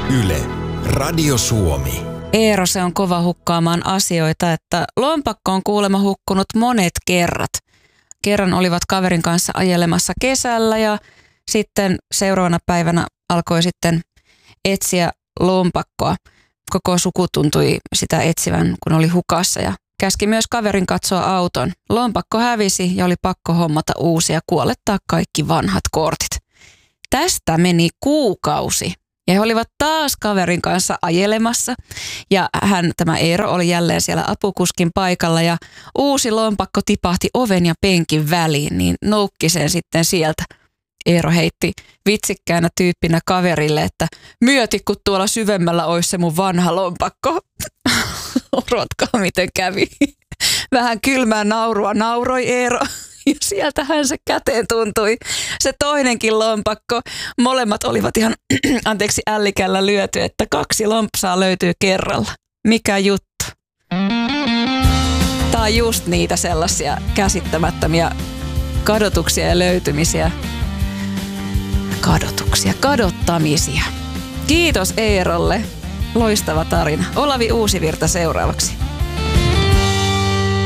Yle, Radio Suomi. Eero se on kova hukkaamaan asioita, että lompakko on kuulemma hukkunut monet kerrat. Kerran olivat kaverin kanssa ajelemassa kesällä ja sitten seuraavana päivänä alkoi sitten etsiä lompakkoa. Koko suku tuntui sitä etsivän, kun oli hukassa ja käski myös kaverin katsoa auton. Lompakko hävisi ja oli pakko hommata uusia, kuolettaa kaikki vanhat kortit. Tästä meni kuukausi. Ja he olivat taas kaverin kanssa ajelemassa ja tämä Eero oli jälleen siellä apukuskin paikalla ja uusi lompakko tipahti oven ja penkin väliin, niin noukki sen sitten sieltä. Eero heitti vitsikkäänä tyyppinä kaverille, että myöti kun tuolla syvemmällä olisi se mun vanha lompakko. Urotkaa miten kävi. Vähän kylmää naurua nauroi Eero. Ja sieltähän se käteen tuntui. Se toinenkin lompakko. Molemmat olivat ihan, ällikällä lyöty, että 2 lompsaa löytyy kerralla. Mikä juttu? Tää on just niitä sellaisia käsittämättömiä kadotuksia ja löytymisiä. Kadottamisia. Kiitos Eerolle. Loistava tarina. Olavi Uusivirta seuraavaksi.